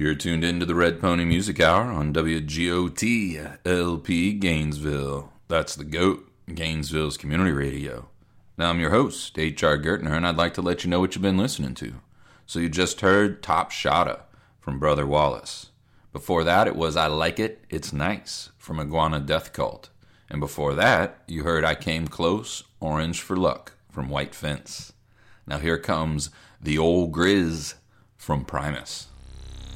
You're tuned into the Red Pony Music Hour on WGOT LP Gainesville. That's the GOAT, Gainesville's community radio. Now I'm your host, H.R. Gertner, and I'd like to let you know what you've been listening to. So you just heard Top Shotta from Brother Wallace. Before that, it was I Like It, It's Nice from Iguana Death Cult. And before that, you heard I Came Close, Orange for Luck from White Fence. Now here comes The Old Grizz from Primus.